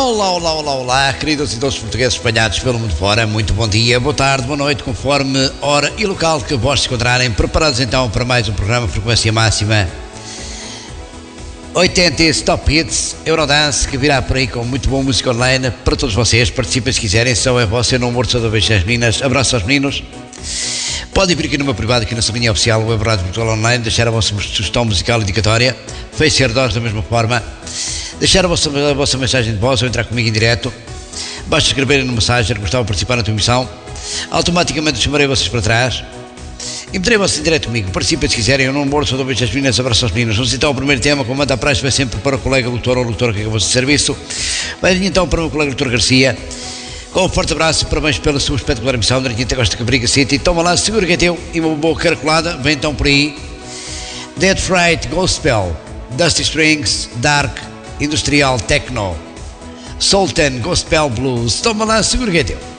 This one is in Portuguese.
Olá, olá, olá, olá, queridos e doces portugueses espalhados pelo mundo fora, muito bom dia, boa tarde, boa noite, conforme hora e local que vós se encontrarem. Preparados então para mais um programa Frequência Máxima 80s Top Hits Eurodance, que virá por aí com muito boa música online para todos vocês. Participem se quiserem, só é você, não morto, só dou beijos às meninas, abraço aos meninos. Podem vir aqui no meu privado, aqui na sua linha oficial, o Web Rádio Portugal Online, deixar a vossa sugestão musical indicatória, Face Herdós da mesma forma, deixar a vossa mensagem de voz ou entrar comigo em direto. Basta escreverem no Messenger, gostava de participar na tua emissão, automaticamente chamarei vocês para trás e meterei vocês em direto comigo. Participem se quiserem, eu não morro, só dou beijos às meninas, abraço aos meninos. Vamos então ao primeiro tema, como manda a praxe, vai sempre para o colega locutor ou locutora que acabou de serviço. Vai vir então para o meu colega doutor Garcia, com um forte abraço e parabéns pela sua espetacular emissão da Quinta Costa Cabriga City. Toma lá, segura que é teu e uma boa caracolada, vem então por aí. Dead Fright Gospel, Dusty Strings, Dark, Industrial Techno, Sultan Gospel Blues. Toma lá, segura que é teu.